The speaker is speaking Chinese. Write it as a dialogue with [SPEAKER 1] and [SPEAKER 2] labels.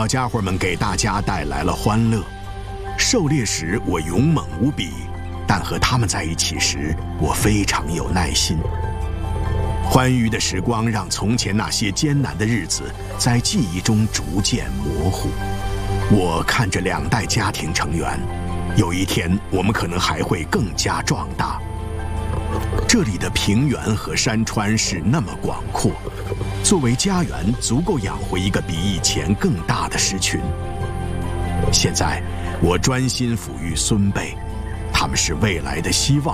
[SPEAKER 1] 小家伙们给大家带来了欢乐。狩猎时我勇猛无比，但和他们在一起时，我非常有耐心。欢愉的时光让从前那些艰难的日子在记忆中逐渐模糊。我看着2代家庭成员，有一天我们可能还会更加壮大。这里的平原和山川是那么广阔，作为家园足够养活一个比以前更大的狮群。现在我专心抚育孙辈，他们是未来的希望。